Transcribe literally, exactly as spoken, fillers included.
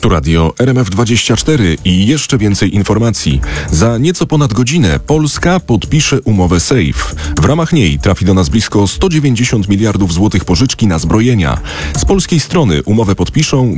Tu radio R M F dwadzieścia cztery i jeszcze więcej informacji. Za nieco ponad godzinę Polska podpisze umowę SAFE. W ramach niej trafi do nas blisko sto dziewięćdziesiąt miliardów złotych pożyczki na zbrojenia. Z polskiej strony umowę podpiszą